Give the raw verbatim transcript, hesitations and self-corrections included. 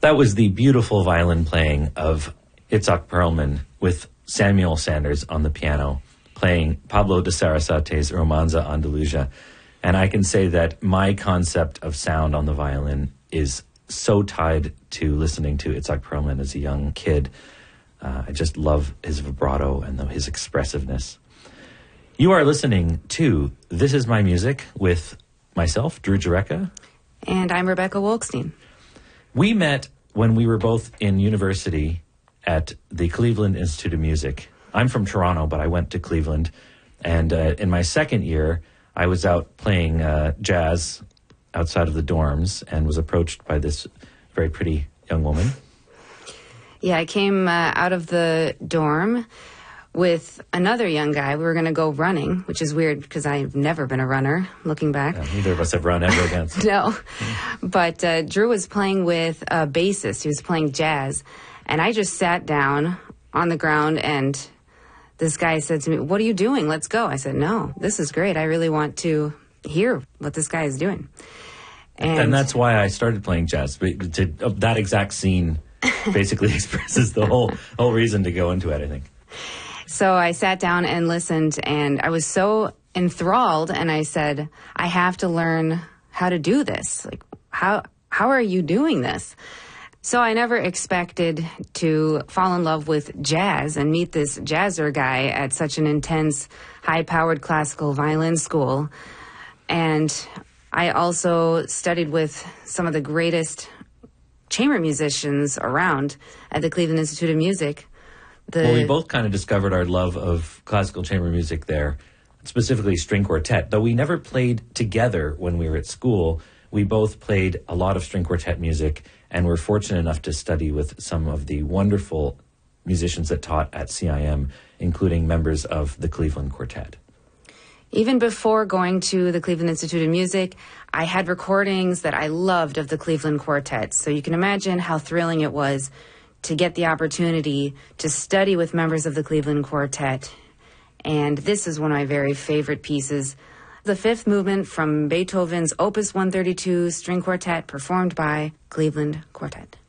That was the beautiful violin playing of Itzhak Perlman with Samuel Sanders on the piano, playing Pablo de Sarasate's Romanza Andalusia. And I can say that my concept of sound on the violin is so tied to listening to Itzhak Perlman as a young kid. Uh, I just love his vibrato and the, his expressiveness. You are listening to This Is My Music with myself, Drew Jurecka. And I'm Rebecca Wolkstein. We met when we were both in university at the Cleveland Institute of Music. I'm from Toronto, but I went to Cleveland. And uh, in my second year, I was out playing uh, jazz outside of the dorms and was approached by this very pretty young woman. Yeah, I came uh, out of the dorm with another young guy. We were going to go running, which is weird because I've never been a runner, looking back. Yeah, neither of us have run ever against. No. But uh, Drew was playing with a bassist. He was playing jazz. And I just sat down on the ground, and this guy said to me, "What are you doing? Let's go." I said, "No, this is great. I really want to hear what this guy is doing." And, and that's why I started playing jazz. To, uh, that exact scene basically expresses the whole whole reason to go into it, I think. So I sat down and listened, and I was so enthralled, and I said, I have to learn how to do this. Like, how how are you doing this? So I never expected to fall in love with jazz and meet this jazzer guy at such an intense, high-powered classical violin school. And I also studied with some of the greatest chamber musicians around at the Cleveland Institute of Music. The well, we both kind of discovered our love of classical chamber music there, specifically string quartet. Though we never played together when we were at school, we both played a lot of string quartet music and were fortunate enough to study with some of the wonderful musicians that taught at C I M, including members of the Cleveland Quartet. Even before going to the Cleveland Institute of Music, I had recordings that I loved of the Cleveland Quartet. So you can imagine how thrilling it was to get the opportunity to study with members of the Cleveland Quartet. And this is one of my very favorite pieces, the fifth movement from Beethoven's Opus one thirty-two String Quartet, performed by Cleveland Quartet.